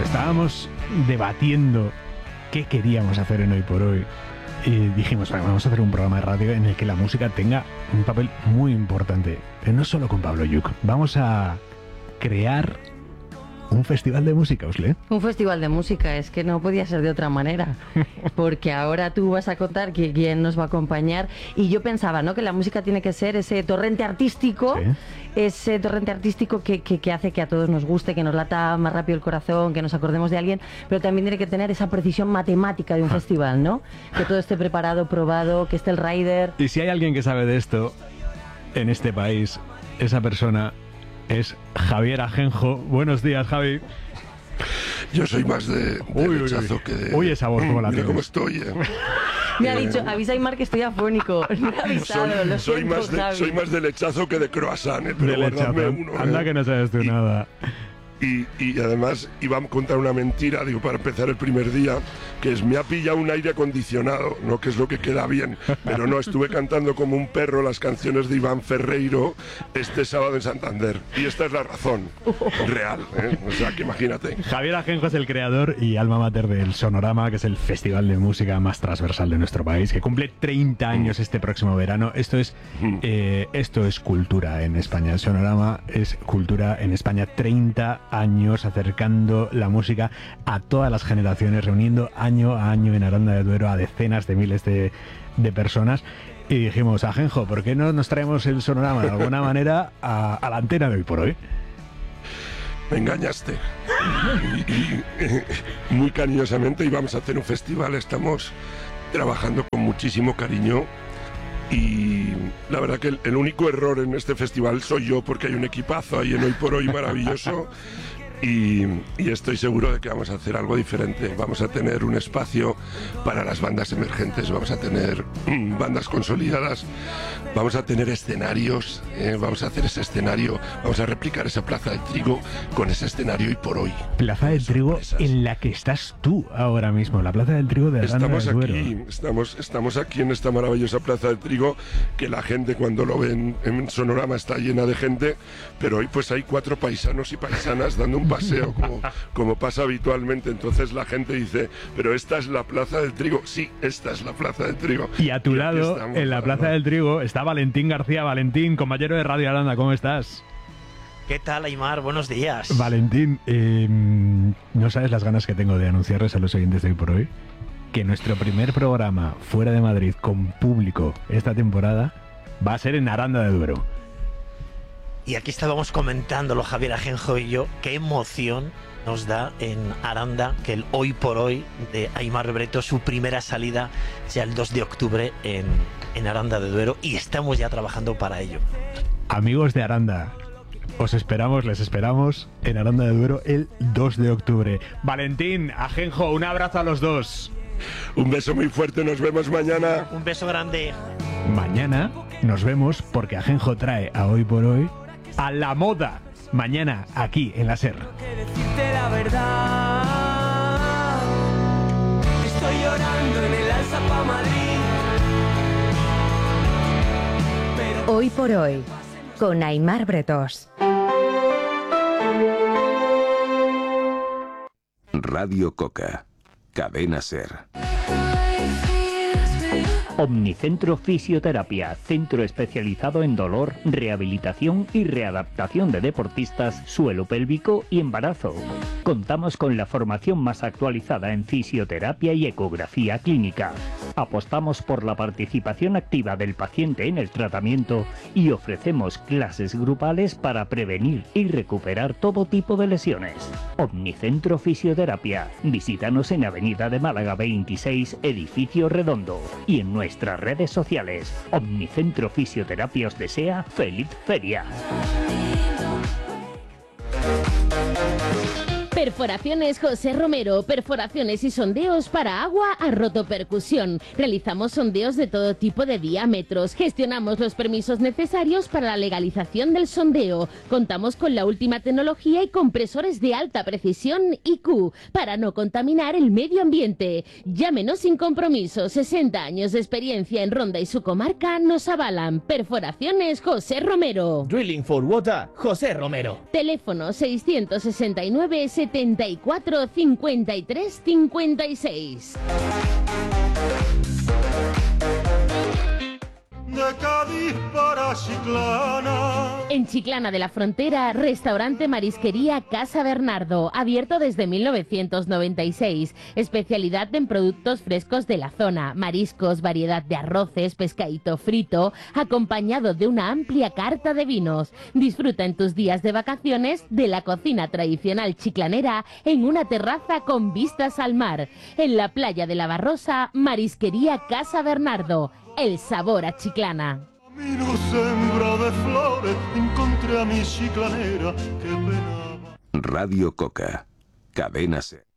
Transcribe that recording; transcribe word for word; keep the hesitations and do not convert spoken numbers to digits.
estábamos debatiendo qué queríamos hacer en Hoy por Hoy, y dijimos, bueno, vamos a hacer un programa de radio en el que la música tenga un papel muy importante, pero no solo con Pablo Lluch. Vamos a crear un festival de música, Usle. Un festival de música, es que no podía ser de otra manera, porque ahora tú vas a contar que, quién nos va a acompañar, y yo pensaba, ¿no?, que la música tiene que ser ese torrente artístico, ¿sí?, ese torrente artístico que, que, que hace que a todos nos guste, que nos lata más rápido el corazón, que nos acordemos de alguien, pero también tiene que tener esa precisión matemática de un festival, ¿no? Que todo esté preparado, probado, que esté el rider. Y si hay alguien que sabe de esto en este país, esa persona es Javier Ajenjo. Buenos días, Javi. Yo soy más de, de uy, lechazo uy, que de... Uy, esa voz como la Mira cómo estoy, eh. Me ha dicho, avisa a Aymar que estoy afónico. No he avisado, soy, lo soy, siento, más de, Javi. soy más de lechazo que de croissant, eh, pero de lechazo. uno, Anda eh. que no sabes tú y, nada. Y, y además iba a contar una mentira, digo, para empezar el primer día, que es, me ha pillado un aire acondicionado, no que es lo que queda bien, pero no, estuve cantando como un perro las canciones de Iván Ferreiro este sábado en Santander, y esta es la razón real, ¿eh? O sea, que imagínate. Javier Ajenjo es el creador y alma mater del Sonorama, que es el festival de música más transversal de nuestro país, que cumple treinta años mm. este próximo verano. Esto es, mm. eh, esto es cultura en España. El Sonorama es cultura en España. treinta años acercando la música a todas las generaciones, reuniendo año a año en Aranda de Duero a decenas de miles de, de personas. Y dijimos, Ajenjo, ¿por qué no nos traemos el Sonorama de alguna manera a, a la antena de Hoy por Hoy? Me engañaste. Y, y, eh, muy cariñosamente íbamos a hacer un festival, estamos trabajando con muchísimo cariño. Y la verdad que el, el único error en este festival soy yo, porque hay un equipazo ahí en Hoy por Hoy maravilloso. Y, y estoy seguro de que vamos a hacer algo diferente. Vamos a tener un espacio para las bandas emergentes, vamos a tener mm, bandas consolidadas, vamos a tener escenarios, eh, vamos a hacer ese escenario, vamos a replicar esa Plaza del Trigo con ese escenario Hoy por Hoy. Plaza del Trigo en la que estás tú ahora mismo, la Plaza del Trigo de Aranda estamos de Duero. Aquí, estamos, estamos aquí en esta maravillosa Plaza del Trigo, que la gente cuando lo ve en, en Sonorama está llena de gente, pero hoy pues hay cuatro paisanos y paisanas dando un paseo como, como pasa habitualmente. Entonces la gente dice, pero esta es la Plaza del Trigo. Sí, esta es la Plaza del Trigo. Y a tu y lado, estamos, en la Plaza ¿no? del Trigo, está Valentín García. Valentín, compañero de Radio Aranda, ¿cómo estás? ¿Qué tal, Aymar? Buenos días. Valentín, eh, no sabes las ganas que tengo de anunciarles a los oyentes de Hoy por Hoy que nuestro primer programa fuera de Madrid con público esta temporada va a ser en Aranda de Duero. Y aquí estábamos comentándolo, Javier Ajenjo y yo, qué emoción nos da en Aranda que el Hoy por Hoy de Aymar Breto, su primera salida, sea el dos de octubre en, en Aranda de Duero, y estamos ya trabajando para ello. Amigos de Aranda, os esperamos, les esperamos en Aranda de Duero el dos de octubre. Valentín, Ajenjo, un abrazo a los dos. Un beso muy fuerte, nos vemos mañana. Un beso grande. Mañana nos vemos porque Ajenjo trae a Hoy por Hoy a la moda. Mañana aquí en la SER. Decirte la verdad, estoy llorando en el alza pa' Madrid. Pero Hoy por Hoy con Aymar Bretos. Radio Coca, Cadena SER. Omnicentro Fisioterapia, centro especializado en dolor, rehabilitación y readaptación de deportistas, suelo pélvico y embarazo. Contamos con la formación más actualizada en fisioterapia y ecografía clínica. Apostamos por la participación activa del paciente en el tratamiento y ofrecemos clases grupales para prevenir y recuperar todo tipo de lesiones. Omnicentro Fisioterapia. Visítanos en Avenida de Málaga veintiséis, Edificio Redondo, y en nuestras redes sociales. Omnicentro Fisioterapia os desea feliz feria. Perforaciones José Romero, perforaciones y sondeos para agua a rotopercusión. Realizamos sondeos de todo tipo de diámetros, gestionamos los permisos necesarios para la legalización del sondeo. Contamos con la última tecnología y compresores de alta precisión I Q para no contaminar el medio ambiente. Llámenos sin compromiso, sesenta años de experiencia en Ronda y su comarca nos avalan. Perforaciones José Romero. Drilling for Water, José Romero. Teléfono seiscientos sesenta y nueve, setenta setenta y cuatro, cincuenta y tres, cincuenta y seis. De Cádiz para Chiclana. En Chiclana de la Frontera, restaurante Marisquería Casa Bernardo, abierto desde mil novecientos noventa y seis. Especialidad en productos frescos de la zona, mariscos, variedad de arroces, pescadito frito, acompañado de una amplia carta de vinos. Disfruta en tus días de vacaciones de la cocina tradicional chiclanera en una terraza con vistas al mar. En la playa de la Barrosa, Marisquería Casa Bernardo. El sabor a Chiclana. Camino sembrado de flores, encontré a mi chiclanera que penaba. Radio Coca. Cadena Ser.